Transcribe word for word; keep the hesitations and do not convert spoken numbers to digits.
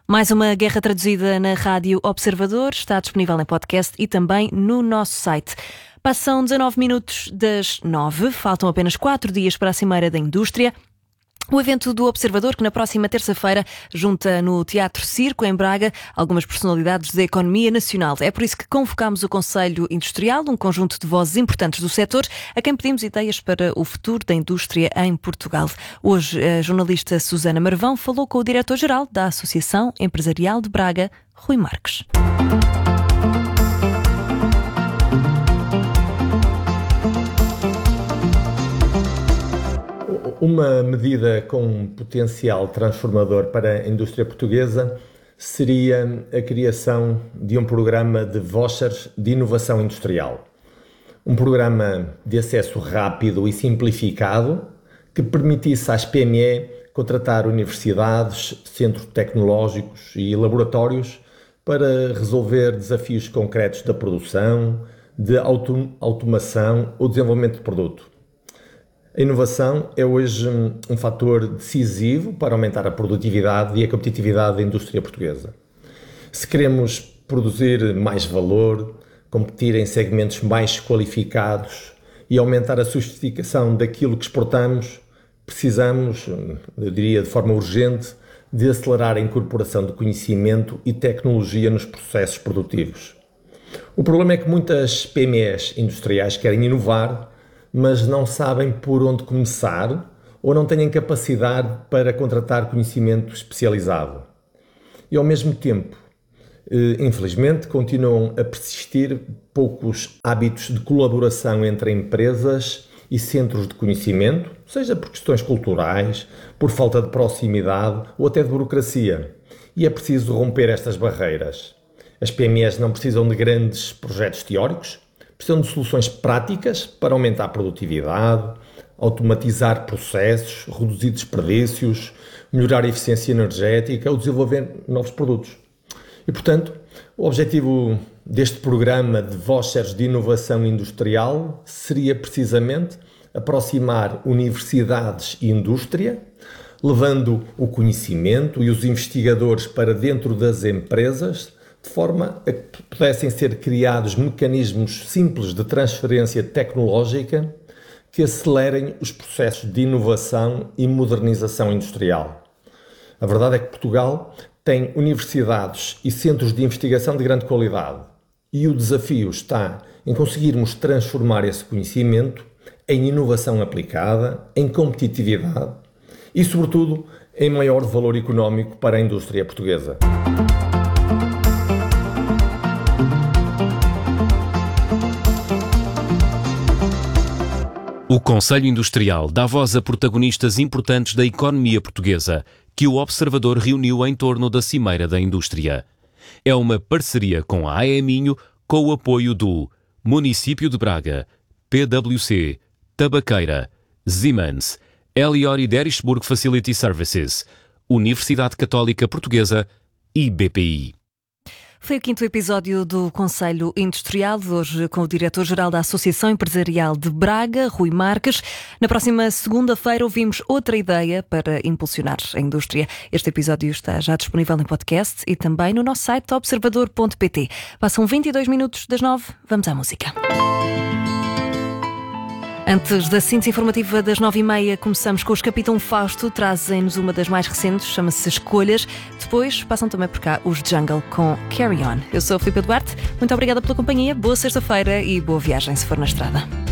Mais uma guerra traduzida na Rádio Observador, está disponível em podcast e também no nosso site. Passam dezanove minutos das nove, faltam apenas quatro dias para a Cimeira da Indústria. O evento do Observador, que na próxima terça-feira junta no Teatro Circo, em Braga, algumas personalidades da economia nacional. É por isso que convocámos o Conselho Industrial, um conjunto de vozes importantes do setor, a quem pedimos ideias para o futuro da indústria em Portugal. Hoje, a jornalista Susana Marvão falou com o diretor-geral da Associação Empresarial de Braga, Rui Marques. Uma medida com um potencial transformador para a indústria portuguesa seria a criação de um programa de vouchers de inovação industrial. Um programa de acesso rápido e simplificado que permitisse às P M E contratar universidades, centros tecnológicos e laboratórios para resolver desafios concretos da produção, de autom- automação ou desenvolvimento de produto. A inovação é hoje um fator decisivo para aumentar a produtividade e a competitividade da indústria portuguesa. Se queremos produzir mais valor, competir em segmentos mais qualificados e aumentar a sofisticação daquilo que exportamos, precisamos, eu diria de forma urgente, de acelerar a incorporação de conhecimento e tecnologia nos processos produtivos. O problema é que muitas P M Es industriais querem inovar, mas não sabem por onde começar ou não têm capacidade para contratar conhecimento especializado. E ao mesmo tempo, infelizmente, continuam a persistir poucos hábitos de colaboração entre empresas e centros de conhecimento, seja por questões culturais, por falta de proximidade ou até de burocracia. E é preciso romper estas barreiras. As P M Es não precisam de grandes projetos teóricos, precisam de soluções práticas para aumentar a produtividade, automatizar processos, reduzir desperdícios, melhorar a eficiência energética ou desenvolver novos produtos. E, portanto, o objetivo deste programa de vouchers de inovação industrial seria precisamente aproximar universidades e indústria, levando o conhecimento e os investigadores para dentro das empresas, de forma a que pudessem ser criados mecanismos simples de transferência tecnológica que acelerem os processos de inovação e modernização industrial. A verdade é que Portugal tem universidades e centros de investigação de grande qualidade e o desafio está em conseguirmos transformar esse conhecimento em inovação aplicada, em competitividade e, sobretudo, em maior valor económico para a indústria portuguesa. O Conselho Industrial dá voz a protagonistas importantes da economia portuguesa, que o Observador reuniu em torno da Cimeira da Indústria. É uma parceria com a AEMinho, com o apoio do Município de Braga, P W C, Tabaqueira, Siemens, Elior e Derisburg Facility Services, Universidade Católica Portuguesa e B P I. Foi o quinto episódio do Conselho Industrial, hoje com o diretor-geral da Associação Empresarial de Braga, Rui Marques. Na próxima segunda-feira ouvimos outra ideia para impulsionar a indústria. Este episódio está já disponível em podcast e também no nosso site observador ponto pt. Passam vinte e dois minutos das nove, vamos à música. Antes da síntese informativa das nove e meia, começamos com os Capitão Fausto, trazem-nos uma das mais recentes, chama-se Escolhas. Depois passam também por cá os Jungle com Carry On. Eu sou a Filipe Duarte, muito obrigada pela companhia, boa sexta-feira e boa viagem se for na estrada.